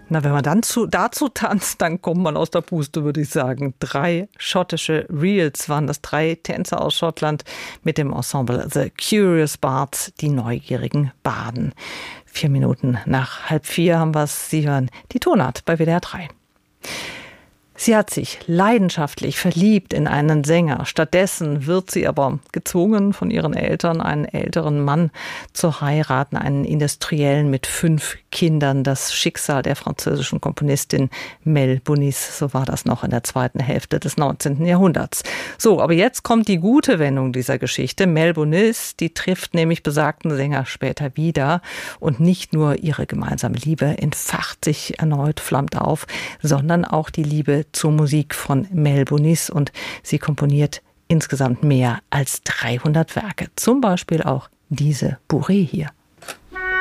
Na, wenn man dann dazu tanzt, dann kommt man aus der Puste, würde ich sagen. 3 schottische Reels waren das, 3 Tänzer aus Schottland mit dem Ensemble The Curious Bards, die neugierigen Baden. 4 Minuten nach 3:30 haben wir es. Sie hören die Tonart bei WDR 3. Sie hat sich leidenschaftlich verliebt in einen Sänger. Stattdessen wird sie aber gezwungen von ihren Eltern, einen älteren Mann zu heiraten, einen Industriellen mit 5 Kindern. Das Schicksal der französischen Komponistin Mel Bonis, so war das noch in der zweiten Hälfte des 19. Jahrhunderts. So, aber jetzt kommt die gute Wendung dieser Geschichte. Mel Bonis, die trifft nämlich besagten Sänger später wieder. Und nicht nur ihre gemeinsame Liebe entfacht sich erneut, flammt auf, sondern auch die Liebe zur Musik von Mel Bonis, und sie komponiert insgesamt mehr als 300 Werke. Zum Beispiel auch diese Bourrée hier.